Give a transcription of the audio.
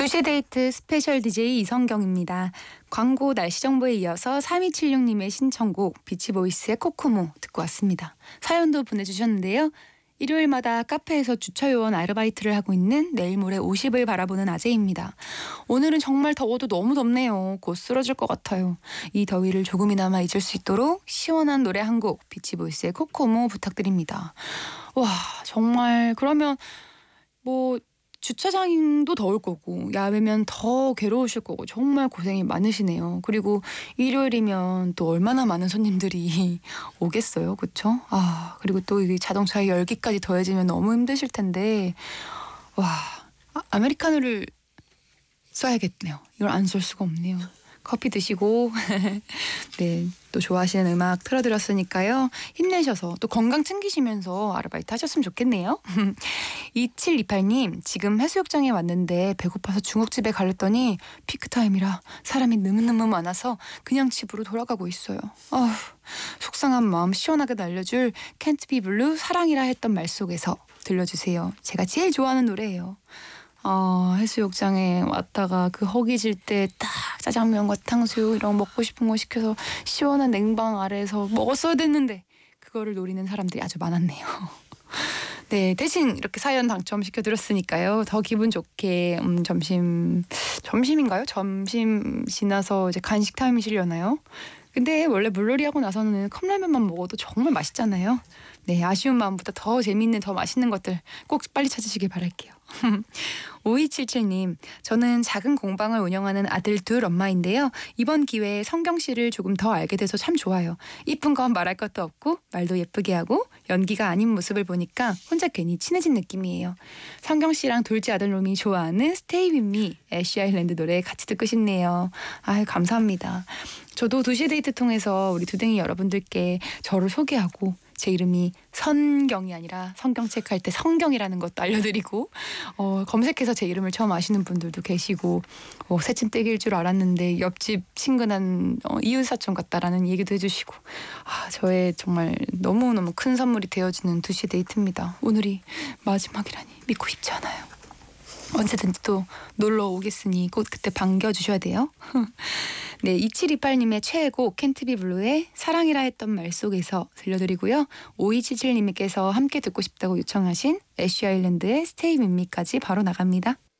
2시 데이트 스페셜 DJ 이성경입니다. 광고 날씨 정보에 이어서 3276님의 신청곡 비치보이스의 코코모 듣고 왔습니다. 사연도 보내주셨는데요. 일요일마다 카페에서 주차요원 아르바이트를 하고 있는 내일 모레 50을 바라보는 아재입니다. 오늘은 정말 더워도 너무 덥네요. 곧 쓰러질 것 같아요. 이 더위를 조금이나마 잊을 수 있도록 시원한 노래 한 곡 비치보이스의 코코모 부탁드립니다. 와, 정말 그러면 주차장도 더울 거고 야외면 더 괴로우실 거고 정말 고생이 많으시네요. 그리고 일요일이면 또 얼마나 많은 손님들이 오겠어요. 그렇죠? 그리고 또 이 자동차의 열기까지 더해지면 너무 힘드실 텐데 아메리카노를 써야겠네요. 이걸 안 쏠 수가 없네요. 커피 드시고 네, 또 좋아하시는 음악 틀어드렸으니까요. 힘내셔서 또 건강 챙기시면서 아르바이트 하셨으면 좋겠네요. 2728님, 지금 해수욕장에 왔는데 배고파서 중국집에 가렸더니 피크타임이라 사람이 너무너무 많아서 그냥 집으로 돌아가고 있어요. 속상한 마음 시원하게 날려줄 Can't Be Blue 사랑이라 했던 말 속에서 들려주세요. 제가 제일 좋아하는 노래예요. 해수욕장에 왔다가 그 허기질 때 딱 짜장면과 탕수육 이런 거 먹고 싶은 거 시켜서 시원한 냉방 아래에서 먹었어야 됐는데 그거를 노리는 사람들이 아주 많았네요. 네, 대신 이렇게 사연 당첨시켜드렸으니까요. 더 기분 좋게 점심인가요? 점심 지나서 이제 간식 타임이시려나요? 근데 원래 물놀이 하고 나서는 컵라면만 먹어도 정말 맛있잖아요. 네, 아쉬운 마음보다 더 재밌는 더 맛있는 것들 꼭 빨리 찾으시길 바랄게요. 5277님, 저는 작은 공방을 운영하는 아들 둘 엄마인데요. 이번 기회에 성경 씨를 조금 더 알게 돼서 참 좋아요. 이쁜 건 말할 것도 없고 말도 예쁘게 하고 연기가 아닌 모습을 보니까 혼자 괜히 친해진 느낌이에요. 성경 씨랑 둘째 아들 놈이 좋아하는 Stay With Me 애쉬 아일랜드 노래 같이 듣고 싶네요. 감사합니다. 저도 2시 데이트 통해서 우리 두댕이 여러분들께 저를 소개하고 제 이름이 선경이 아니라 성경 체크할 때 성경이라는 것도 알려드리고 검색해서 제 이름을 처음 아시는 분들도 계시고 새침대기일 줄 알았는데 옆집 친근한 이웃사촌 같다라는 얘기도 해주시고 저의 정말 너무너무 큰 선물이 되어지는 2시 데이트입니다. 오늘이 마지막이라니 믿고 싶지 않아요. 언제든지 또 놀러 오겠으니 꼭 그때 반겨주셔야 돼요. 네, 2728님의 최애곡 캔트비 블루의 사랑이라 했던 말 속에서 들려드리고요. 5277님께서 함께 듣고 싶다고 요청하신 애쉬 아일랜드의 스테이 윗미까지 바로 나갑니다.